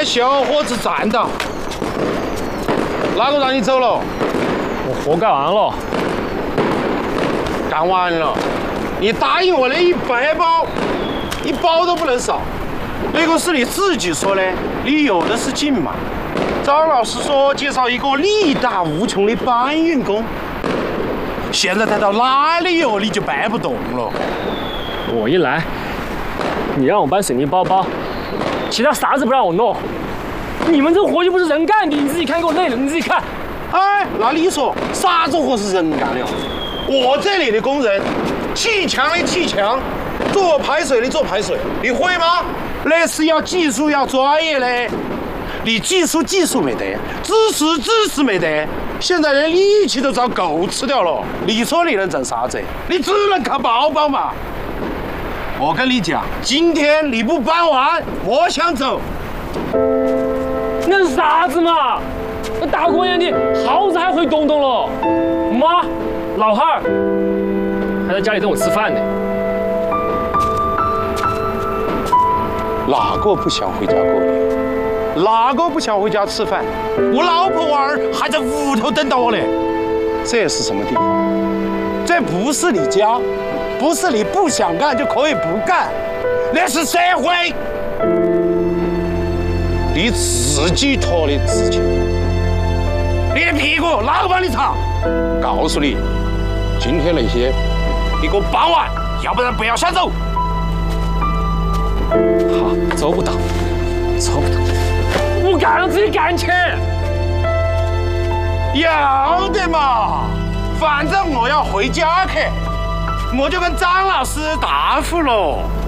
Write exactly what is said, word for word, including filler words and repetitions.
个小伙子站到，哪个让你走了？ 我活干完了。 干完了，你答应我的一百包，一包都不能少。那个是你自己说的，你有的是劲嘛。张老师说介绍一个力大无穷的搬运工，现在他到哪里哟，你就搬不动了。 我一来，你让我搬水泥包包，其他啥子不让我弄。你们这活又不是人干的，你自己看给我累了，你自己看。 哎，那你说啥子活是人干的？我这里的工人，砌墙的砌墙，做排水的做排水，你会吗？那是要技术要专业的，你技术技术没得，知识知识没得，现在连力气都遭狗吃掉了，你说你能整啥子？你只能靠包包嘛。我跟你讲，今天你不搬完，我想走。 那是啥子嘛？那大过年的，耗子还会动动了。妈，老汉儿还在家里等我吃饭呢。 哪个不想回家过年？哪个不想回家吃饭？我老婆娃儿还在屋头等到我呢。这是什么地方？这不是你家，不是你不想干就可以不干，那是社会。你自己拖的自己，你的屁股哪个帮你擦？告诉你，今天那些你给我搬完，要不然不要想走。 好，走不动，走不动，不干了自己干去。 要得嘛，反正我要回家去，我就跟张老师答复喽。